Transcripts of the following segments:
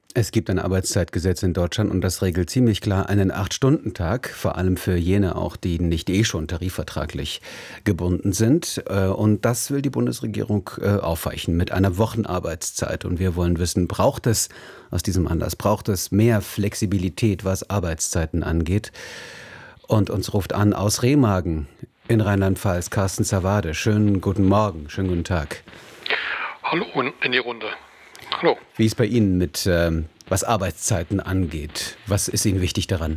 Es gibt ein Arbeitszeitgesetz in Deutschland und das regelt ziemlich klar einen 8-Stunden-Tag, vor allem für jene auch, die nicht schon tarifvertraglich gebunden sind. Und das will die Bundesregierung aufweichen mit einer Wochenarbeitszeit. Und wir wollen wissen, braucht es aus diesem Anlass, braucht es mehr Flexibilität, was Arbeitszeiten angeht? Und uns ruft an aus Remagen in Rheinland-Pfalz Carsten Zawade. Schönen guten Morgen, schönen guten Tag. Hallo in die Runde. Hallo. Wie ist bei Ihnen mit was Arbeitszeiten angeht? Was ist Ihnen wichtig daran?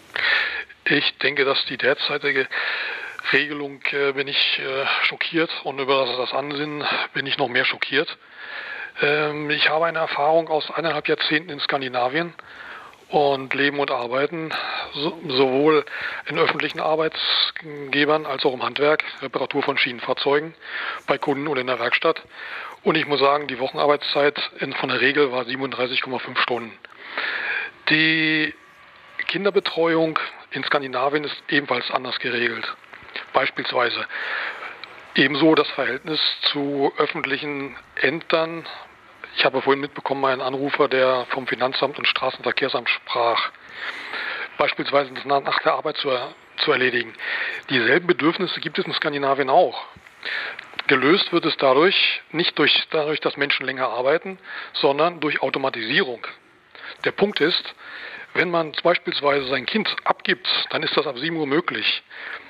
Ich denke, dass die derzeitige Regelung bin ich schockiert, und über das Ansinnen bin ich noch mehr schockiert. Ich habe eine Erfahrung aus 1,5 Jahrzehnten in Skandinavien und leben und arbeiten sowohl in öffentlichen Arbeitsgebern als auch im Handwerk, Reparatur von Schienenfahrzeugen, bei Kunden oder in der Werkstatt. Und ich muss sagen, die Wochenarbeitszeit von der Regel war 37,5 Stunden. Die Kinderbetreuung in Skandinavien ist ebenfalls anders geregelt. Beispielsweise ebenso das Verhältnis zu öffentlichen Ämtern. Ich habe vorhin mitbekommen, einen Anrufer, der vom Finanzamt und Straßenverkehrsamt sprach. Beispielsweise das nach der Arbeit zu erledigen. Dieselben Bedürfnisse gibt es in Skandinavien auch. Gelöst wird es dadurch, nicht dadurch, dass Menschen länger arbeiten, sondern durch Automatisierung. Der Punkt ist, wenn man beispielsweise sein Kind abgibt, dann ist das ab 7 Uhr möglich.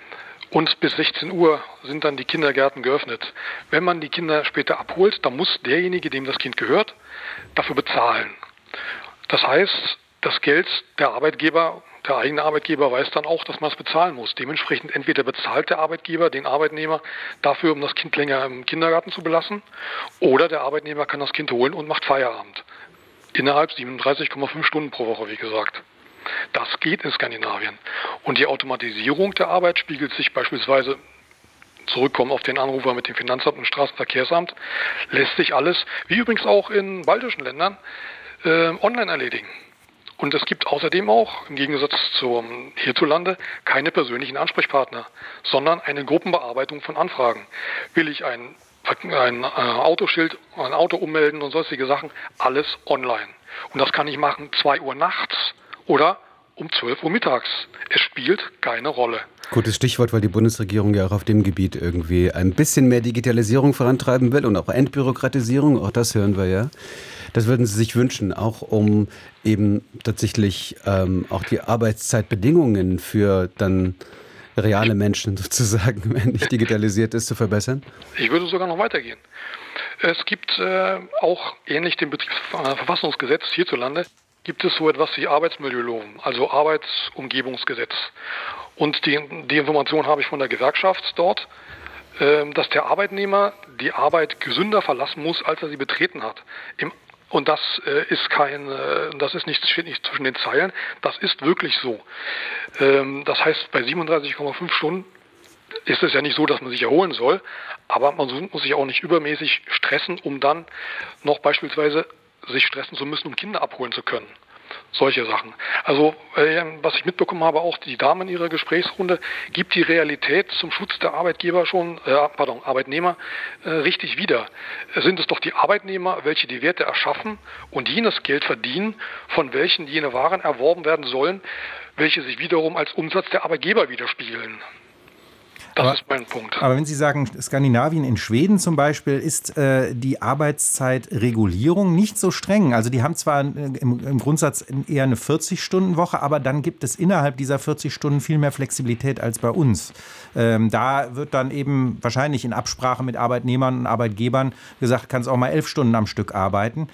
Und bis 16 Uhr sind dann die Kindergärten geöffnet. Wenn man die Kinder später abholt, dann muss derjenige, dem das Kind gehört, dafür bezahlen. Das heißt, das Geld der Arbeitgeber, der eigene Arbeitgeber weiß dann auch, dass man es bezahlen muss. Dementsprechend entweder bezahlt der Arbeitgeber den Arbeitnehmer dafür, um das Kind länger im Kindergarten zu belassen, oder der Arbeitnehmer kann das Kind holen und macht Feierabend. Innerhalb 37,5 Stunden pro Woche, wie gesagt. Das geht in Skandinavien. Und die Automatisierung der Arbeit spiegelt sich beispielsweise, zurückkommen auf den Anrufer mit dem Finanzamt und Straßenverkehrsamt, lässt sich alles, wie übrigens auch in baltischen Ländern, online erledigen. Und es gibt außerdem auch, im Gegensatz zum hierzulande, keine persönlichen Ansprechpartner, sondern eine Gruppenbearbeitung von Anfragen. Will ich ein Autoschild, ein Auto ummelden und sonstige Sachen, alles online. Und das kann ich machen 2 Uhr nachts oder um 12 Uhr mittags. Es spielt keine Rolle. Gutes Stichwort, weil die Bundesregierung ja auch auf dem Gebiet irgendwie ein bisschen mehr Digitalisierung vorantreiben will und auch Entbürokratisierung, auch das hören wir ja. Das würden Sie sich wünschen, auch um eben tatsächlich auch die Arbeitszeitbedingungen für dann reale Menschen sozusagen, wenn nicht digitalisiert ist, zu verbessern? Ich würde sogar noch weitergehen. Es gibt auch ähnlich dem Betriebsverfassungsgesetz hierzulande, gibt es so etwas wie Arbeitsmilieunormen, also Arbeitsumgebungsgesetz. Und die Information habe ich von der Gewerkschaft dort, dass der Arbeitnehmer die Arbeit gesünder verlassen muss, als er sie betreten hat. Und das ist nicht, steht nicht zwischen den Zeilen, das ist wirklich so. Das heißt, bei 37,5 Stunden ist es ja nicht so, dass man sich erholen soll, aber man muss sich auch nicht übermäßig stressen, um dann noch beispielsweise sich stressen zu müssen, um Kinder abholen zu können. Solche Sachen. Also, was ich mitbekommen habe, auch die Dame in ihrer Gesprächsrunde, gibt die Realität zum Schutz der Arbeitnehmer richtig wieder. Sind es doch die Arbeitnehmer, welche die Werte erschaffen und jenes Geld verdienen, von welchen jene Waren erworben werden sollen, welche sich wiederum als Umsatz der Arbeitgeber widerspiegeln. Das ist mein Punkt. Aber wenn Sie sagen, Skandinavien, in Schweden zum Beispiel, ist die Arbeitszeitregulierung nicht so streng. Also die haben zwar im Grundsatz eher eine 40-Stunden-Woche, aber dann gibt es innerhalb dieser 40 Stunden viel mehr Flexibilität als bei uns. Da wird dann eben wahrscheinlich in Absprache mit Arbeitnehmern und Arbeitgebern gesagt, kannst auch mal 11 Stunden am Stück arbeiten.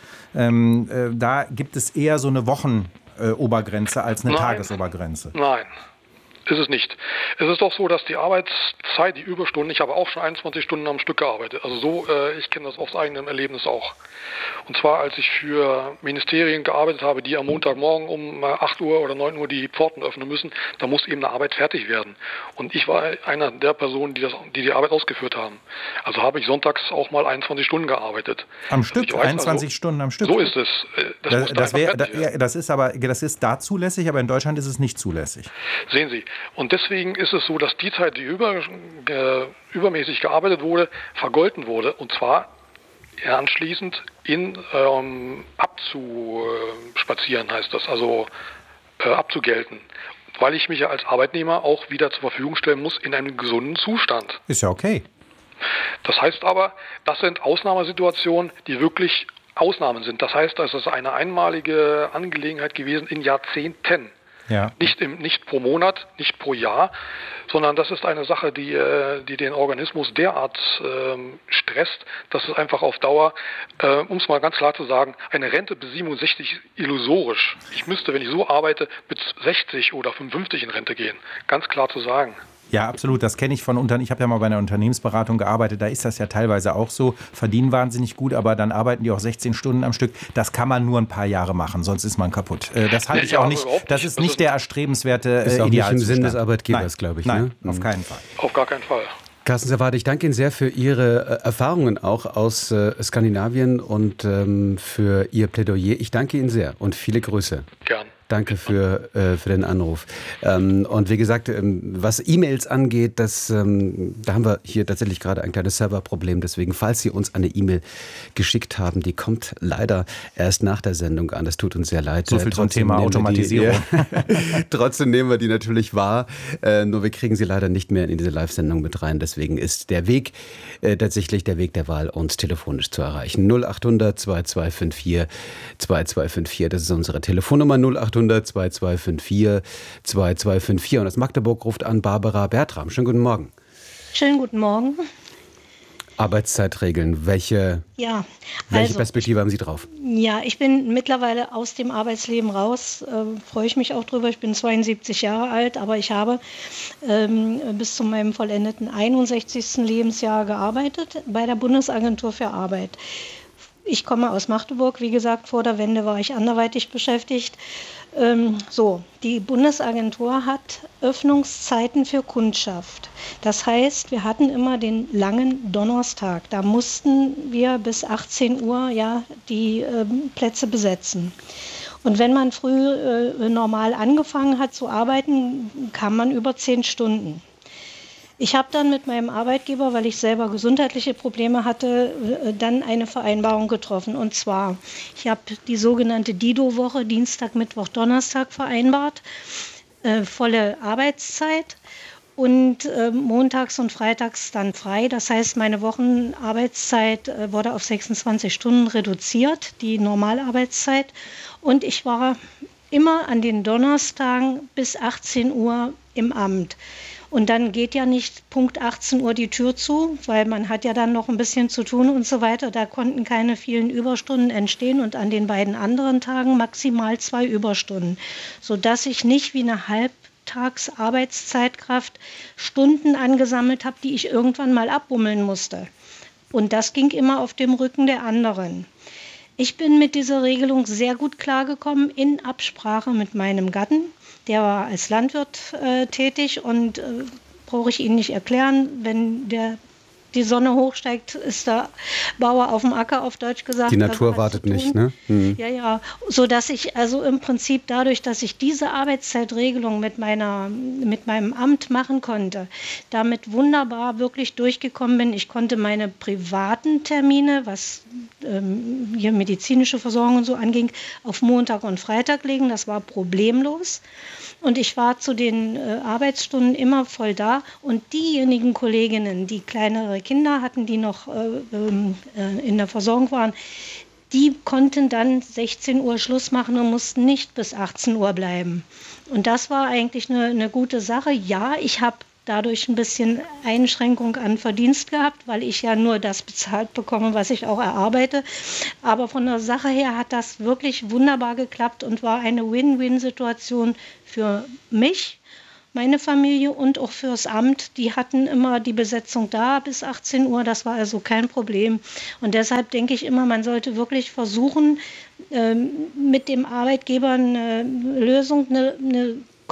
Da gibt es eher so eine Wochenobergrenze als eine Tagesobergrenze. Nein. Ist es nicht. Es ist doch so, dass die Arbeitszeit, die Überstunden, ich habe auch schon 21 Stunden am Stück gearbeitet. Also so, ich kenne das aus eigenem Erlebnis auch. Und zwar, als ich für Ministerien gearbeitet habe, die am Montagmorgen um 8 Uhr oder 9 Uhr die Pforten öffnen müssen, da muss eben eine Arbeit fertig werden. Und ich war einer der Personen, die Arbeit ausgeführt haben. Also habe ich sonntags auch mal 21 Stunden gearbeitet. Am Stück? 21 Stunden am Stück? So ist es. Das ist da zulässig, aber in Deutschland ist es nicht zulässig. Sehen Sie. Und deswegen ist es so, dass die Zeit, die übermäßig gearbeitet wurde, vergolten wurde. Und zwar anschließend ab abzuspazieren, heißt das, also abzugelten. Weil ich mich ja als Arbeitnehmer auch wieder zur Verfügung stellen muss in einem gesunden Zustand. Ist ja okay. Das heißt aber, das sind Ausnahmesituationen, die wirklich Ausnahmen sind. Das heißt, das ist eine einmalige Angelegenheit gewesen in Jahrzehnten. Ja. Nicht pro Monat, nicht pro Jahr, sondern das ist eine Sache, die den Organismus derart stresst, dass es einfach auf Dauer, um es mal ganz klar zu sagen, eine Rente bis 67 illusorisch. Ich müsste, wenn ich so arbeite, bis 60 oder 55 in Rente gehen. Ganz klar zu sagen. Ja, absolut. Das kenne ich von Ich habe ja mal bei einer Unternehmensberatung gearbeitet. Da ist das ja teilweise auch so. Verdienen wahnsinnig gut, aber dann arbeiten die auch 16 Stunden am Stück. Das kann man nur ein paar Jahre machen, sonst ist man kaputt. Das halte ich auch nicht. Das ist nicht der erstrebenswerte Ist auch nicht im Sinn des Idealzustand. Arbeitgebers, glaube ich. Nein, Ne? auf keinen Fall. Auf gar keinen Fall. Carsten Servade, ich danke Ihnen sehr für Ihre Erfahrungen auch aus Skandinavien und für Ihr Plädoyer. Ich danke Ihnen sehr und viele Grüße. Gern. Danke für den Anruf. Und wie gesagt, was E-Mails angeht, da haben wir hier tatsächlich gerade ein kleines Serverproblem. Deswegen, falls Sie uns eine E-Mail geschickt haben, die kommt leider erst nach der Sendung an. Das tut uns sehr leid. So viel zum Thema Automatisierung. Trotzdem nehmen wir die natürlich wahr. Nur wir kriegen sie leider nicht mehr in diese Live-Sendung mit rein. Deswegen ist der Weg tatsächlich der Weg der Wahl, uns telefonisch zu erreichen. 0800 2254 2254. Das ist unsere Telefonnummer 0800 2254 2254. Und aus Magdeburg ruft an Barbara Bertram. Schönen guten Morgen. Schönen guten Morgen. Arbeitszeitregeln. Welche Perspektive haben Sie drauf? Ja, ich bin mittlerweile aus dem Arbeitsleben raus. Freue ich mich auch drüber. Ich bin 72 Jahre alt, aber ich habe bis zu meinem vollendeten 61. Lebensjahr gearbeitet bei der Bundesagentur für Arbeit. Ich komme aus Magdeburg. Wie gesagt, vor der Wende war ich anderweitig beschäftigt. Die Bundesagentur hat Öffnungszeiten für Kundschaft. Das heißt, wir hatten immer den langen Donnerstag. Da mussten wir bis 18 Uhr die Plätze besetzen. Und wenn man früh normal angefangen hat zu arbeiten, kam man über 10 Stunden. Ich habe dann mit meinem Arbeitgeber, weil ich selber gesundheitliche Probleme hatte, dann eine Vereinbarung getroffen. Und zwar, ich habe die sogenannte Dido-Woche, Dienstag, Mittwoch, Donnerstag vereinbart, volle Arbeitszeit und montags und freitags dann frei. Das heißt, meine Wochenarbeitszeit wurde auf 26 Stunden reduziert, die Normalarbeitszeit. Und ich war immer an den Donnerstagen bis 18 Uhr im Amt. Und dann geht ja nicht Punkt 18 Uhr die Tür zu, weil man hat ja dann noch ein bisschen zu tun und so weiter. Da konnten keine vielen Überstunden entstehen und an den beiden anderen Tagen maximal 2 Überstunden, sodass ich nicht wie eine Halbtagsarbeitszeitkraft Stunden angesammelt habe, die ich irgendwann mal abbummeln musste. Und das ging immer auf dem Rücken der anderen. Ich bin mit dieser Regelung sehr gut klargekommen in Absprache mit meinem Gatten. Der war als Landwirt tätig und brauche ich Ihnen nicht erklären, wenn die Sonne hochsteigt, ist der Bauer auf dem Acker, auf Deutsch gesagt. Die Natur wartet nicht, ne? Mhm. Ja, sodass ich also im Prinzip dadurch, dass ich diese Arbeitszeitregelung mit meinem Amt machen konnte, damit wunderbar wirklich durchgekommen bin. Ich konnte meine privaten Termine, was hier medizinische Versorgung und so anging, auf Montag und Freitag legen. Das war problemlos. Und ich war zu den Arbeitsstunden immer voll da. Und diejenigen Kolleginnen, die kleinere Kinder hatten, die noch in der Versorgung waren, die konnten dann 16 Uhr Schluss machen und mussten nicht bis 18 Uhr bleiben. Und das war eigentlich eine gute Sache. Ja, ich habe dadurch ein bisschen Einschränkung an Verdienst gehabt, weil ich ja nur das bezahlt bekomme, was ich auch erarbeite. Aber von der Sache her hat das wirklich wunderbar geklappt und war eine Win-Win-Situation für mich, meine Familie und auch fürs Amt. Die hatten immer die Besetzung da bis 18 Uhr, das war also kein Problem. Und deshalb denke ich immer, man sollte wirklich versuchen, mit dem Arbeitgeber eine Lösung, eine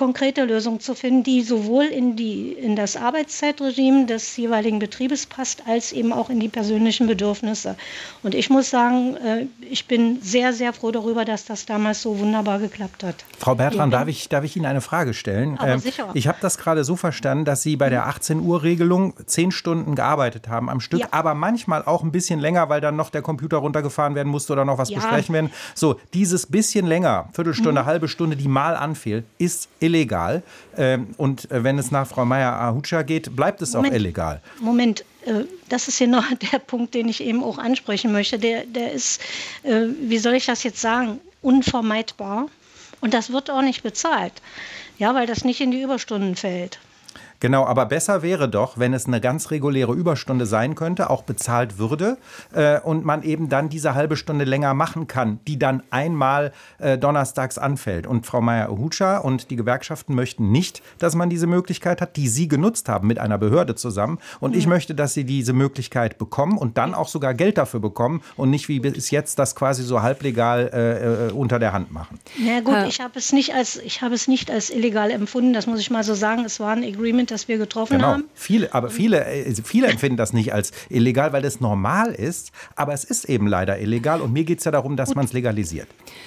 konkrete Lösung zu finden, die sowohl in das Arbeitszeitregime des jeweiligen Betriebes passt, als eben auch in die persönlichen Bedürfnisse. Und ich muss sagen, ich bin sehr, sehr froh darüber, dass das damals so wunderbar geklappt hat. Frau Bertram, darf ich Ihnen eine Frage stellen? Aber sicher. Ich habe das gerade so verstanden, dass Sie bei der 18-Uhr-Regelung 10 Stunden gearbeitet haben am Stück, aber manchmal auch ein bisschen länger, weil dann noch der Computer runtergefahren werden musste oder noch was besprechen werden. So, dieses bisschen länger, Viertelstunde, halbe Stunde, die mal anfiel, ist illegal. Und wenn es nach Frau Meyer-Ahucha geht, bleibt es auch illegal. Moment, das ist hier noch der Punkt, den ich eben auch ansprechen möchte. Der ist, wie soll ich das jetzt sagen, unvermeidbar. Und das wird auch nicht bezahlt, ja, weil das nicht in die Überstunden fällt. Genau, aber besser wäre doch, wenn es eine ganz reguläre Überstunde sein könnte, auch bezahlt würde und man eben dann diese halbe Stunde länger machen kann, die dann einmal donnerstags anfällt. Und Frau Meyer-Ahucha und die Gewerkschaften möchten nicht, dass man diese Möglichkeit hat, die Sie genutzt haben mit einer Behörde zusammen. Und ich möchte, dass Sie diese Möglichkeit bekommen und dann auch sogar Geld dafür bekommen und nicht wie bis jetzt das quasi so halblegal unter der Hand machen. Na gut, ich habe es nicht als illegal empfunden, das muss ich mal so sagen. Es war ein Agreement, das wir getroffen haben. Viele empfinden das nicht als illegal, weil das normal ist, aber es ist eben leider illegal und mir geht es ja darum, dass man es legalisiert.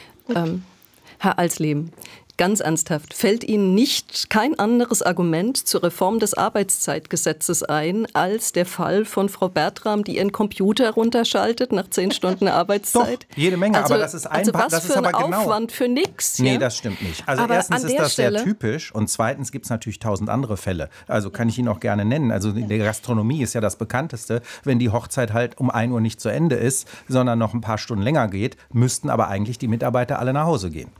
Herr Alsleben, ganz ernsthaft, fällt Ihnen kein anderes Argument zur Reform des Arbeitszeitgesetzes ein, als der Fall von Frau Bertram, die ihren Computer runterschaltet nach 10 Stunden Arbeitszeit? Doch, jede Menge, aber das ist ein was das ist für ein Aufwand für nichts. Nee, ja? das stimmt nicht. Also aber erstens ist das sehr typisch und zweitens gibt es natürlich 1000 andere Fälle. Also kann ich Ihnen auch gerne nennen. Also in der Gastronomie ist ja das bekannteste, wenn die Hochzeit halt um 1 Uhr nicht zu Ende ist, sondern noch ein paar Stunden länger geht, müssten aber eigentlich die Mitarbeiter alle nach Hause gehen.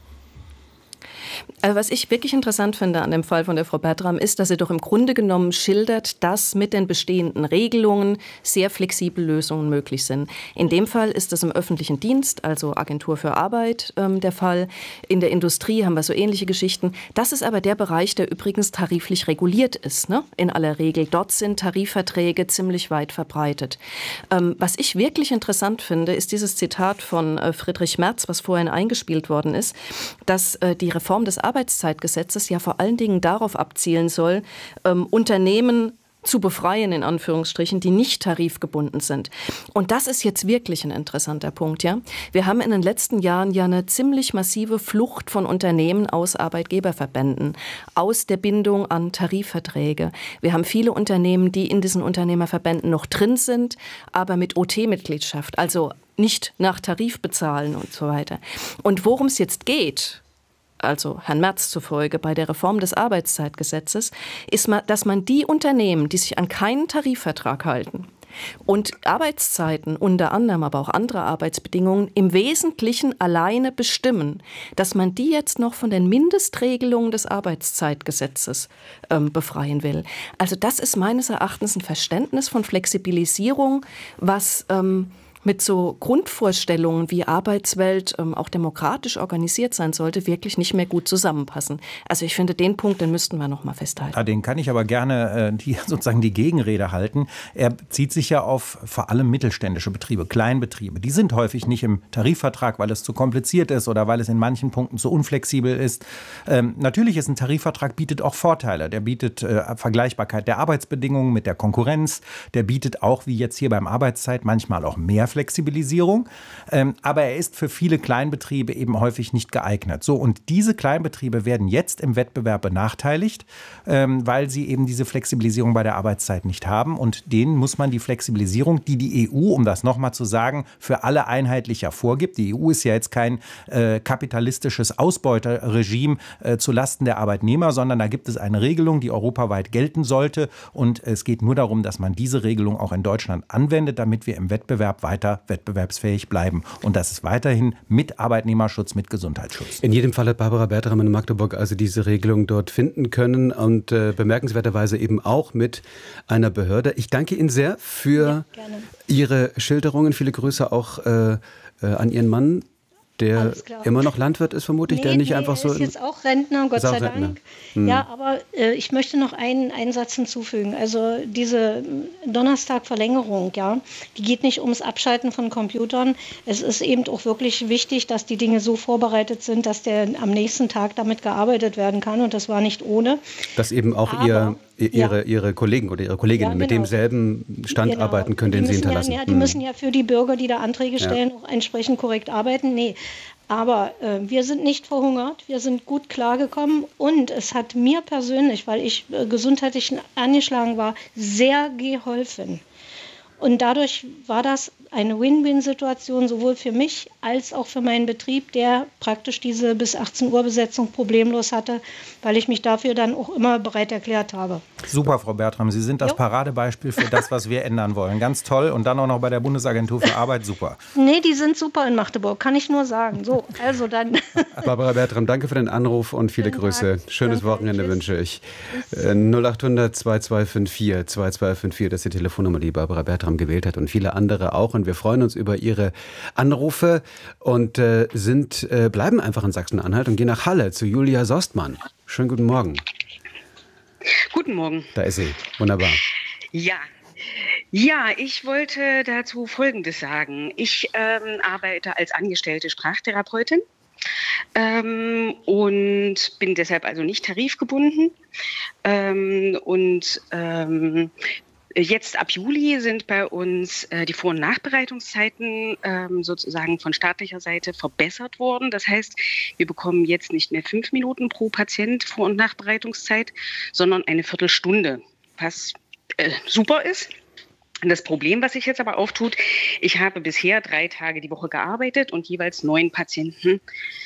Also was ich wirklich interessant finde an dem Fall von der Frau Bertram ist, dass sie doch im Grunde genommen schildert, dass mit den bestehenden Regelungen sehr flexible Lösungen möglich sind. In dem Fall ist das im öffentlichen Dienst, also Agentur für Arbeit, der Fall. In der Industrie haben wir so ähnliche Geschichten. Das ist aber der Bereich, der übrigens tariflich reguliert ist, ne? In aller Regel. Dort sind Tarifverträge ziemlich weit verbreitet. Was ich wirklich interessant finde, ist dieses Zitat von Friedrich Merz, was vorhin eingespielt worden ist, dass die Reform des Arbeitszeitgesetzes ja vor allen Dingen darauf abzielen soll, Unternehmen zu befreien, in Anführungsstrichen, die nicht tarifgebunden sind. Und das ist jetzt wirklich ein interessanter Punkt, ja. Wir haben in den letzten Jahren ja eine ziemlich massive Flucht von Unternehmen aus Arbeitgeberverbänden, aus der Bindung an Tarifverträge. Wir haben viele Unternehmen, die in diesen Unternehmerverbänden noch drin sind, aber mit OT-Mitgliedschaft, also nicht nach Tarif bezahlen und so weiter. Und worum es jetzt geht, also Herrn Merz zufolge bei der Reform des Arbeitszeitgesetzes, ist, dass man die Unternehmen, die sich an keinen Tarifvertrag halten und Arbeitszeiten unter anderem, aber auch andere Arbeitsbedingungen im Wesentlichen alleine bestimmen, dass man die jetzt noch von den Mindestregelungen des Arbeitszeitgesetzes befreien will. Also das ist meines Erachtens ein Verständnis von Flexibilisierung, was mit so Grundvorstellungen, wie Arbeitswelt auch demokratisch organisiert sein sollte, wirklich nicht mehr gut zusammenpassen. Also ich finde, den Punkt, den müssten wir noch mal festhalten. Ja, den kann ich aber gerne sozusagen die Gegenrede halten. Er bezieht sich ja auf vor allem mittelständische Betriebe, Kleinbetriebe. Die sind häufig nicht im Tarifvertrag, weil es zu kompliziert ist oder weil es in manchen Punkten zu unflexibel ist. Natürlich ist ein Tarifvertrag, bietet auch Vorteile. Der bietet Vergleichbarkeit der Arbeitsbedingungen mit der Konkurrenz. Der bietet auch, wie jetzt hier beim Arbeitszeit, manchmal auch mehr Flexibilisierung, aber er ist für viele Kleinbetriebe eben häufig nicht geeignet. So, und diese Kleinbetriebe werden jetzt im Wettbewerb benachteiligt, weil sie eben diese Flexibilisierung bei der Arbeitszeit nicht haben und denen muss man die Flexibilisierung, die EU, um das nochmal zu sagen, für alle einheitlicher vorgibt. Die EU ist ja jetzt kein kapitalistisches Ausbeuterregime zulasten der Arbeitnehmer, sondern da gibt es eine Regelung, die europaweit gelten sollte und es geht nur darum, dass man diese Regelung auch in Deutschland anwendet, damit wir im Wettbewerb weiter wettbewerbsfähig bleiben. Und das ist weiterhin mit Arbeitnehmerschutz, mit Gesundheitsschutz. In jedem Fall hat Barbara Bertram in Magdeburg also diese Regelung dort finden können und bemerkenswerterweise eben auch mit einer Behörde. Ich danke Ihnen sehr für Ihre Schilderungen. Viele Grüße auch an Ihren Mann. der immer noch Landwirt ist, vermutlich, der nicht einfach so... Er ist jetzt auch Rentner, Gott sei Dank. Hm. Ja, aber ich möchte noch einen Satz hinzufügen. Also diese Donnerstag-Verlängerung, ja, die geht nicht ums Abschalten von Computern. Es ist eben auch wirklich wichtig, dass die Dinge so vorbereitet sind, dass am nächsten Tag damit gearbeitet werden kann. Und das war nicht ohne. Dass eben auch Ihre Kollegen oder Ihre Kolleginnen mit demselben Stand arbeiten können, den Sie hinterlassen. Die müssen ja für die Bürger, die da Anträge stellen, auch entsprechend korrekt arbeiten. Nee, aber wir sind nicht verhungert, wir sind gut klargekommen und es hat mir persönlich, weil ich gesundheitlich angeschlagen war, sehr geholfen. Und dadurch war das eine Win-Win-Situation, sowohl für mich als auch für meinen Betrieb, der praktisch diese bis 18 Uhr Besetzung problemlos hatte, weil ich mich dafür dann auch immer bereit erklärt habe. Super, Frau Bertram, Sie sind das Paradebeispiel für das, was wir ändern wollen. Ganz toll und dann auch noch bei der Bundesagentur für Arbeit, super. Nee, die sind super in Magdeburg, kann ich nur sagen. So, also dann. Barbara Bertram, danke für den Anruf und viele Grüße. Schönes Wochenende wünsche ich. 0800 2254 2254, das ist die Telefonnummer, die Barbara Bertram gewählt hat und viele andere auch. Und wir freuen uns über Ihre Anrufe und bleiben einfach in Sachsen-Anhalt und gehen nach Halle zu Julia Sostmann. Schönen guten Morgen. Guten Morgen. Da ist sie. Wunderbar. Ja, ich wollte dazu Folgendes sagen. Ich arbeite als angestellte Sprachtherapeutin und bin deshalb also nicht tarifgebunden. Jetzt ab Juli sind bei uns die Vor- und Nachbereitungszeiten sozusagen von staatlicher Seite verbessert worden. Das heißt, wir bekommen jetzt nicht mehr 5 Minuten pro Patient Vor- und Nachbereitungszeit, sondern eine Viertelstunde, was super ist. Das Problem, was sich jetzt aber auftut, ich habe bisher 3 Tage die Woche gearbeitet und jeweils 9 Patienten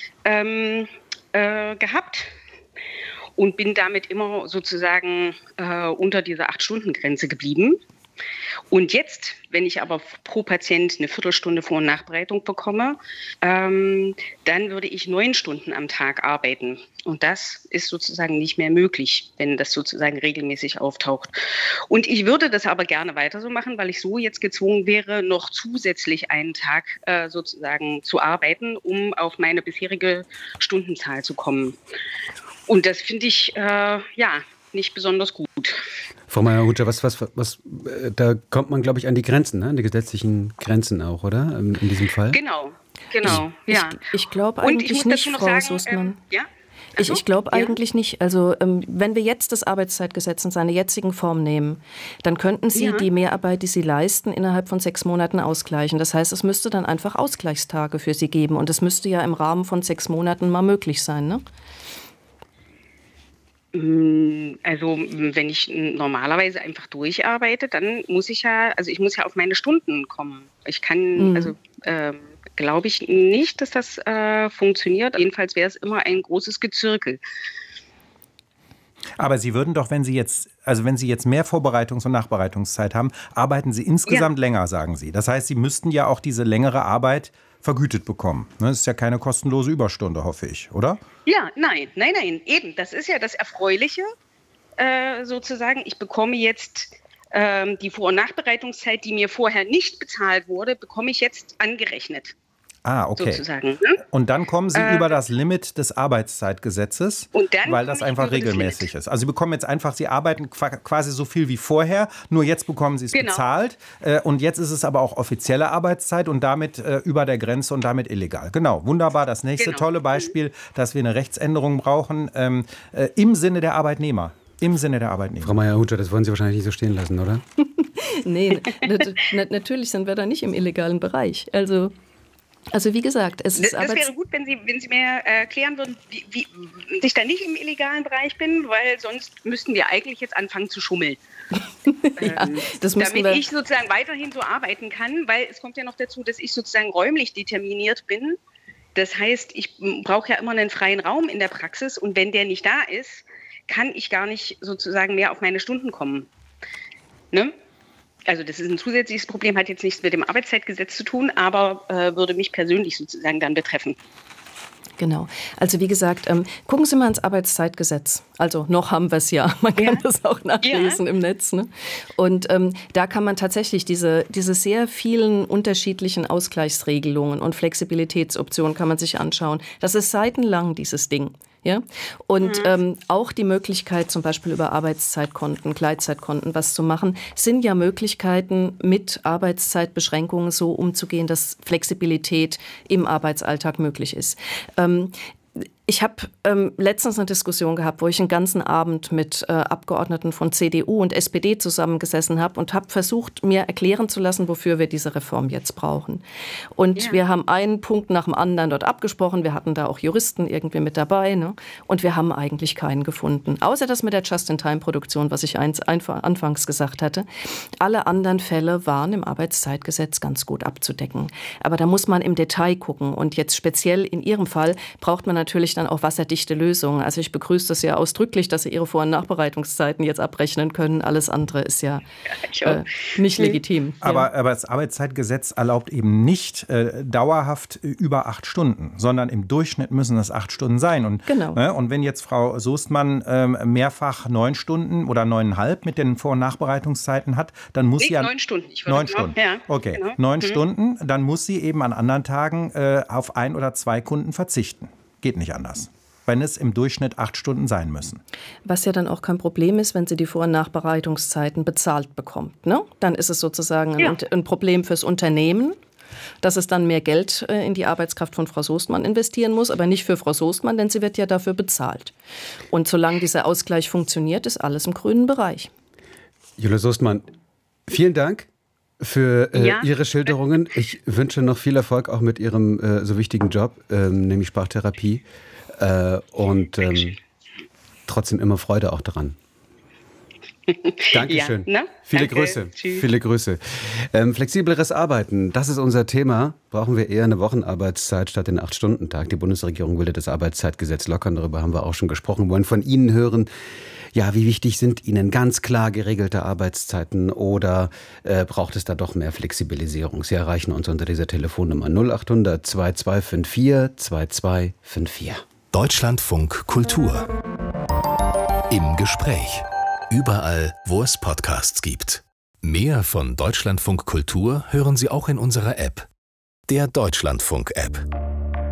gehabt. Und bin damit immer sozusagen unter dieser 8-Stunden-Grenze geblieben. Und jetzt, wenn ich aber pro Patient eine Viertelstunde Vor- und Nachbereitung bekomme, dann würde ich 9 Stunden am Tag arbeiten. Und das ist sozusagen nicht mehr möglich, wenn das sozusagen regelmäßig auftaucht. Und ich würde das aber gerne weiter so machen, weil ich so jetzt gezwungen wäre, noch zusätzlich einen Tag sozusagen zu arbeiten, um auf meine bisherige Stundenzahl zu kommen. Und das finde ich, nicht besonders gut. Frau Meier-Hutscher, da kommt man, glaube ich, an die Grenzen, ne? An die gesetzlichen Grenzen auch, oder? In diesem Fall? Genau, ja. Ich glaube eigentlich nicht, Frau Sostmann. Ich glaube eigentlich nicht. Also wenn wir jetzt das Arbeitszeitgesetz in seiner jetzigen Form nehmen, dann könnten Sie die Mehrarbeit, die Sie leisten, innerhalb von 6 Monaten ausgleichen. Das heißt, es müsste dann einfach Ausgleichstage für Sie geben. Und das müsste ja im Rahmen von 6 Monaten mal möglich sein, ne? Also wenn ich normalerweise einfach durcharbeite, dann muss ich muss ja auf meine Stunden kommen. Ich kann, glaube ich nicht, dass das funktioniert. Jedenfalls wäre es immer ein großes Gezirkel. Aber Sie würden doch, wenn Sie jetzt mehr Vorbereitungs- und Nachbereitungszeit haben, arbeiten Sie insgesamt länger, sagen Sie. Das heißt, Sie müssten ja auch diese längere Arbeit vergütet bekommen. Das ist ja keine kostenlose Überstunde, hoffe ich, oder? Ja, nein, eben. Das ist ja das Erfreuliche, sozusagen. Ich bekomme jetzt die Vor- und Nachbereitungszeit, die mir vorher nicht bezahlt wurde, bekomme ich jetzt angerechnet. Ah, okay. Sozusagen. Und dann kommen Sie über das Limit des Arbeitszeitgesetzes, weil das einfach regelmäßig ist. Also Sie bekommen jetzt einfach, Sie arbeiten quasi so viel wie vorher, nur jetzt bekommen Sie es bezahlt. Und jetzt ist es aber auch offizielle Arbeitszeit und damit über der Grenze und damit illegal. Genau, wunderbar. Das nächste tolle Beispiel, dass wir eine Rechtsänderung brauchen, im Sinne der Arbeitnehmer. Frau Meier-Hutscher, das wollen Sie wahrscheinlich nicht so stehen lassen, oder? Nee, natürlich sind wir da nicht im illegalen Bereich. Also wie gesagt, es ist das wäre gut, wenn Sie mir erklären würden, wie ich da nicht im illegalen Bereich bin, weil sonst müssten wir eigentlich jetzt anfangen zu schummeln. Damit ich sozusagen weiterhin so arbeiten kann, weil es kommt ja noch dazu, dass ich sozusagen räumlich determiniert bin. Das heißt, ich brauche ja immer einen freien Raum in der Praxis und wenn der nicht da ist, kann ich gar nicht sozusagen mehr auf meine Stunden kommen. Ne? Also das ist ein zusätzliches Problem, hat jetzt nichts mit dem Arbeitszeitgesetz zu tun, aber würde mich persönlich sozusagen dann betreffen. Genau. Also wie gesagt, gucken Sie mal ins Arbeitszeitgesetz. Also noch haben wir es ja. Man kann das auch nachlesen im Netz. Ne? Und da kann man tatsächlich diese sehr vielen unterschiedlichen Ausgleichsregelungen und Flexibilitätsoptionen kann man sich anschauen. Das ist seitenlang, dieses Ding. Ja? Und auch die Möglichkeit, zum Beispiel über Arbeitszeitkonten, Gleitzeitkonten was zu machen, sind ja Möglichkeiten, mit Arbeitszeitbeschränkungen so umzugehen, dass Flexibilität im Arbeitsalltag möglich ist. Ich habe letztens eine Diskussion gehabt, wo ich einen ganzen Abend mit Abgeordneten von CDU und SPD zusammengesessen habe und habe versucht, mir erklären zu lassen, wofür wir diese Reform jetzt brauchen. Und wir haben einen Punkt nach dem anderen dort abgesprochen. Wir hatten da auch Juristen irgendwie mit dabei. Ne? Und wir haben eigentlich keinen gefunden. Außer das mit der Just-in-Time-Produktion, was ich anfangs gesagt hatte. Alle anderen Fälle waren im Arbeitszeitgesetz ganz gut abzudecken. Aber da muss man im Detail gucken. Und jetzt speziell in Ihrem Fall braucht man natürlich dann auch wasserdichte Lösungen. Also ich begrüße das ja ausdrücklich, dass Sie Ihre Vor- und Nachbereitungszeiten jetzt abrechnen können. Alles andere ist ja nicht legitim. Aber das Arbeitszeitgesetz erlaubt eben nicht dauerhaft über 8 Stunden, sondern im Durchschnitt müssen das 8 Stunden sein. Und, genau. Und wenn jetzt Frau Soestmann mehrfach 9 Stunden oder 9,5 mit den Vor- und Nachbereitungszeiten hat, dann muss sie 9 Stunden. 9 Stunden. Ja, okay, genau. 9 Stunden, dann muss sie eben an anderen Tagen auf 1 oder 2 Kunden verzichten. Geht nicht anders, wenn es im Durchschnitt 8 Stunden sein müssen. Was ja dann auch kein Problem ist, wenn sie die Vor- und Nachbereitungszeiten bezahlt bekommt. Ne? Dann ist es sozusagen ein Problem fürs Unternehmen, dass es dann mehr Geld in die Arbeitskraft von Frau Soestmann investieren muss, aber nicht für Frau Soestmann, denn sie wird ja dafür bezahlt. Und solange dieser Ausgleich funktioniert, ist alles im grünen Bereich. Jule Soestmann, vielen Dank für Ihre Schilderungen. Ich wünsche noch viel Erfolg auch mit Ihrem so wichtigen Job, nämlich Sprachtherapie. Und trotzdem immer Freude auch daran. Dankeschön. Viele Grüße. Tschüss. Viele Grüße. Flexibleres Arbeiten, das ist unser Thema. Brauchen wir eher eine Wochenarbeitszeit statt den 8-Stunden-Tag? Die Bundesregierung will das Arbeitszeitgesetz lockern. Darüber haben wir auch schon gesprochen. Wir wollen von Ihnen hören, ja, wie wichtig sind Ihnen ganz klar geregelte Arbeitszeiten oder braucht es da doch mehr Flexibilisierung? Sie erreichen uns unter dieser Telefonnummer 0800 2254 2254. Deutschlandfunk Kultur. Im Gespräch. Überall, wo es Podcasts gibt. Mehr von Deutschlandfunk Kultur hören Sie auch in unserer App. Der Deutschlandfunk-App.